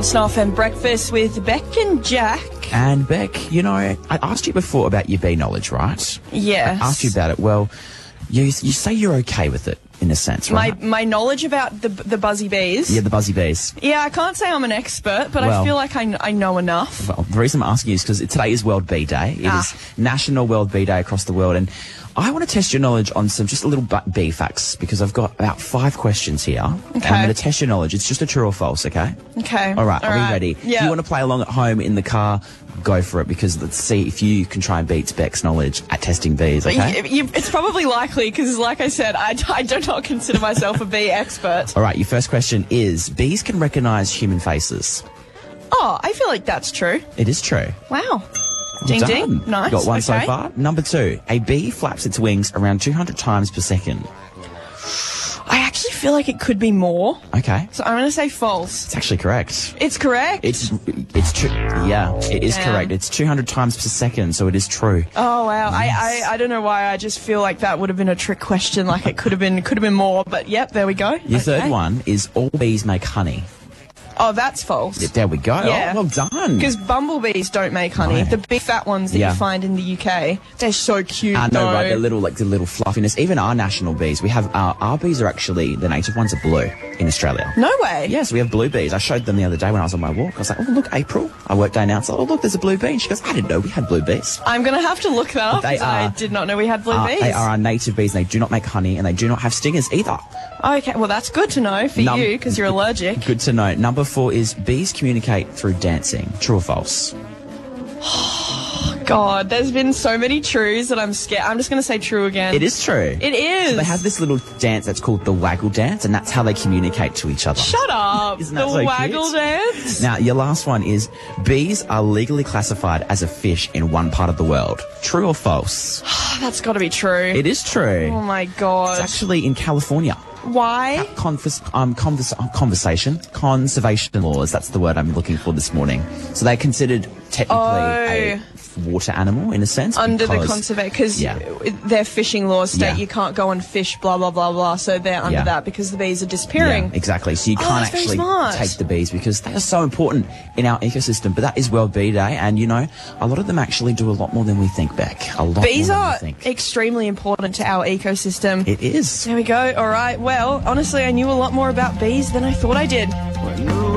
Snow FM Breakfast with Beck and Jack. And Beck, you know, I asked you before about your bee knowledge, right? Yes. I asked you about it. Well, you say you're okay with it, in a sense, right? My knowledge about the buzzy bees. Yeah, the buzzy bees. Yeah, I can't say I'm an expert, but Well, I feel like I know enough. Well, the reason I'm asking you is because today is World Bee Day. It is National World Bee Day across the world, and I want to test your knowledge on some just a little bee facts because I've got about 5 questions here. Okay. And I'm going to test your knowledge. It's just a true or false, okay? Okay. All right, are we ready? Yeah. If you want to play along at home in the car, go for it because let's see if you can try and beat Beck's knowledge at testing bees, okay? It's probably likely because, like I said, I do not consider myself a bee expert. All right, your first question is, bees can recognise human faces. Oh, I feel like that's true. It is true. Wow. Ding, Done. ding. Nice. Got one so Okay. far. Number 2, a bee flaps its wings around 200 times per second. I actually feel like it could be more. Okay. So I'm going to say false. It's actually correct. It's correct? It's true. Yeah, it is Damn. correct. It's 200 times per second, so it is true. Oh, wow. I don't know why. I just feel like that would have been a trick question. Like it could have been more. But yep, there we go. Your third one is all bees make honey. Oh, that's false. Yeah, there we go. Yeah. Oh, well done. Because bumblebees don't make honey. Right. The big fat ones that Yeah. you find in the UK, they're so cute. I know, though. right? The little fluffiness. Even our national bees, we have our bees are actually the native ones are blue in Australia. No way. Yes, we have blue bees. I showed them the other day when I was on my walk. I was like, oh, look, April. I worked day now. It's like, oh, look, there's a blue bee. And she goes, I didn't know we had blue bees. I'm going to have to look that up They because I are- did not know we had blue bees. They are our native bees. And they do not make honey and they do not have stingers either. Okay, well, that's good to know for you because you're allergic. Good to know. Number 4 is bees communicate through dancing. True or false? God, there's been so many trues that I'm scared. I'm just going to say true again. It is true. It is. They have this little dance that's called the waggle dance, and that's how they communicate to each other. Shut up. Isn't that the so waggle cute? dance. Now, your last one is bees are legally classified as a fish in one part of the world. True or false? That's got to be true. It is true. Oh, my God. It's actually in California. Why? Conservation laws, that's the word I'm looking for this morning. So they're considered technically a water animal in a sense. Under the because- conservation, because Yeah. their fishing laws state Yeah. you can't go and fish, blah, blah, blah, blah. So they're under Yeah. that because the bees are disappearing. Yeah, exactly. So you can't that's very actually smart. take the bees because they are so important in our ecosystem. But that is World Bee Day, and you know, a lot of them actually do a lot more than we think, Beck. A lot Bees more than are we think. extremely important to our ecosystem. It is. There we go. All right. Well, honestly, I knew a lot more about bees than I thought I did. When the